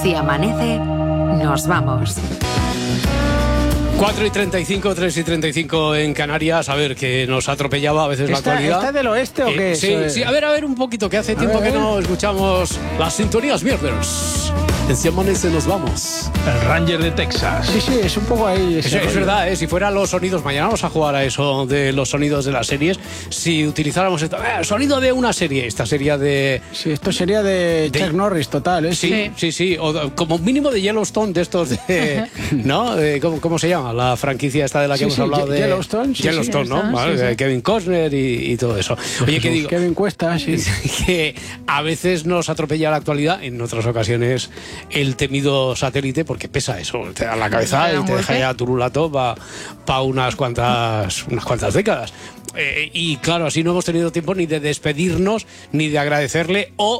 Si amanece, nos vamos. 4:35, 3:35 en Canarias. A ver, que nos atropellaba a veces la actualidad. ¿Está del oeste o qué? Sí, a ver un poquito, que hace tiempo que no escuchamos las sintonías mierdas. En Si amanece, nos vamos. El Ranger de Texas. Sí, es un poco ahí. Es verdad, si fueran los sonidos, mañana vamos a jugar a eso de los sonidos de las series. Si utilizáramos esto, el sonido de una serie, esta sería de... Sí, esto sería de Chuck Norris, total, ¿eh? Sí, o como mínimo de Yellowstone, de estos de... ¿No? ¿Cómo se llama? La franquicia esta de la que hemos hablado de... Yellowstone, ¿no? Vale, Kevin Costner y todo eso. Oye, ¿qué digo? Kevin Cuesta, sí. Que a veces nos atropella la actualidad, en otras ocasiones el temido satélite, porque pesa eso, te da la cabeza y te deja ya turulato para unas cuantas décadas. Y claro, así no hemos tenido tiempo ni de despedirnos, ni de agradecerle o,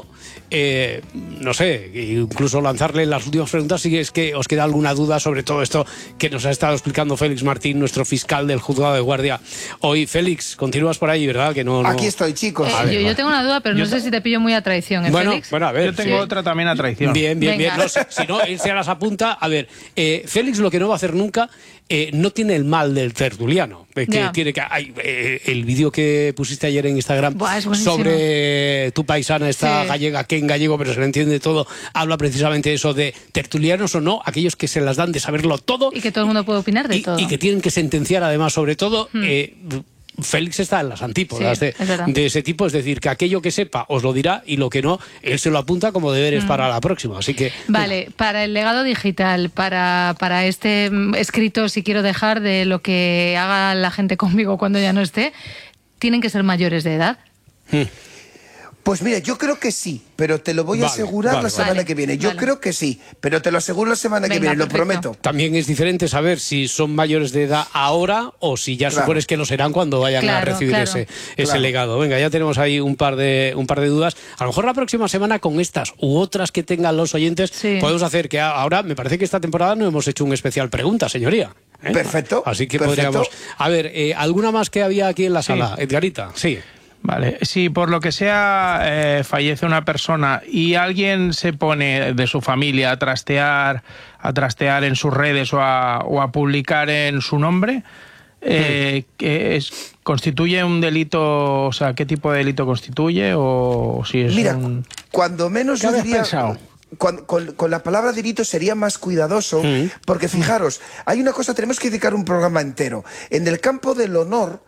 no sé, incluso lanzarle las últimas preguntas si es que os queda alguna duda sobre todo esto que nos ha estado explicando Félix Martín, nuestro fiscal del Juzgado de Guardia. Hoy, Félix, continúas por ahí, ¿verdad? Que no... Aquí estoy, chicos. Yo tengo una duda, pero no sé si te pillo muy a traición, Félix. Bueno, a ver. Yo tengo otra también a traición. Bien. No, si no, él se las apunta. A ver, Félix lo que no va a hacer nunca, no tiene el mal del tertuliano. El vídeo que pusiste ayer en Instagram sobre tu paisana, esta gallega, que en gallego, pero se le entiende todo, habla precisamente eso de tertulianos o no, aquellos que se las dan de saberlo todo. Y que todo el mundo puede opinar de todo. Y que tienen que sentenciar además sobre todo... Félix está en las antípodas de ese tipo, es decir, que aquello que sepa os lo dirá y lo que no, él se lo apunta como deberes para la próxima, así que... Vale, para el legado digital, para este escrito, si quiero dejar de lo que haga la gente conmigo cuando ya no esté, ¿tienen que ser mayores de edad? Pues mira, yo creo que sí, pero te lo voy a asegurar la semana que viene. Yo creo que sí, pero te lo aseguro la semana que viene, lo prometo. También es diferente saber si son mayores de edad ahora o si ya supones que lo serán cuando vayan a recibir ese legado. Venga, ya tenemos ahí un par de dudas. A lo mejor la próxima semana con estas u otras que tengan los oyentes podemos hacer que ahora, me parece que esta temporada no hemos hecho un especial pregunta, señoría. Perfecto. Así que podríamos... A ver, ¿alguna más que había aquí en la sala? Edgarita, sí. Vale, si por lo que sea fallece una persona y alguien se pone de su familia a trastear en sus redes o a publicar en su nombre, ¿constituye un delito? O sea, ¿qué tipo de delito constituye? O si es cuando menos yo diría... Con la palabra delito sería más cuidadoso, porque fijaros, hay una cosa, tenemos que dedicar un programa entero. En el campo del honor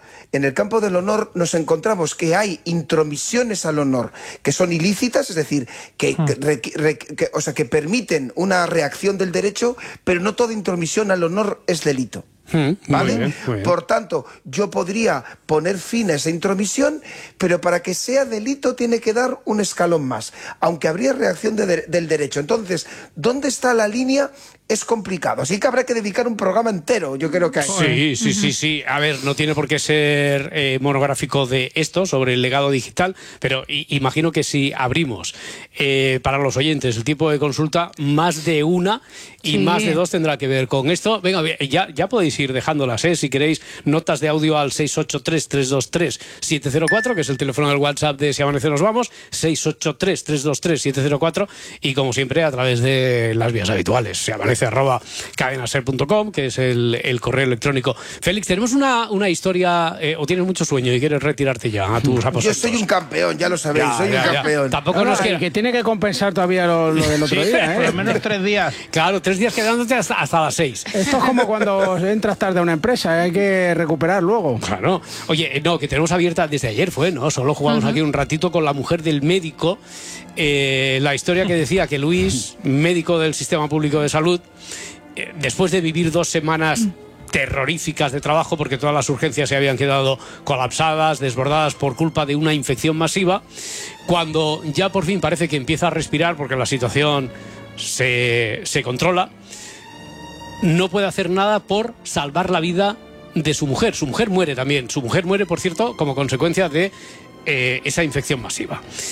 nos encontramos que hay intromisiones al honor que son ilícitas, es decir, que permiten una reacción del derecho, pero no toda intromisión al honor es delito. ¿Vale? Muy bien. Por tanto, yo podría poner fin a esa intromisión, pero para que sea delito tiene que dar un escalón más, aunque habría reacción del derecho. Entonces, ¿dónde está la línea? Es complicado, así que habrá que dedicar un programa entero, yo creo que hay. Sí. A ver, no tiene por qué ser monográfico de esto, sobre el legado digital, pero imagino que si abrimos para los oyentes el tipo de consulta, más de una y más de dos tendrá que ver con esto. Venga, ya podéis ir dejándolas, si queréis, notas de audio al 683-323-704, que es el teléfono del WhatsApp de Si amanece nos vamos, 683-323-704, y como siempre a través de las vías habituales, Si amanece @cadenaser.com, que es el correo electrónico. Félix, tenemos una historia, o tienes mucho sueño y quieres retirarte ya a tus aposentos. Yo soy un campeón, ya lo sabéis, soy un campeón. Tampoco nos queda... que tiene que compensar todavía lo del otro día, por lo menos 3 días. Claro, 3 días quedándote hasta las 6. Esto es como cuando entras tarde a una empresa, hay que recuperar luego. Claro. Oye, que tenemos abierta desde ayer ¿no? Solo jugamos aquí un ratito con la mujer del médico. La historia que decía que Luis, médico del Sistema Público de Salud, después de vivir 2 semanas terroríficas de trabajo, porque todas las urgencias se habían quedado colapsadas, desbordadas por culpa de una infección masiva, cuando ya por fin parece que empieza a respirar porque la situación se controla, no puede hacer nada por salvar la vida de su mujer. Su mujer muere también. Su mujer muere, por cierto, como consecuencia de esa infección masiva.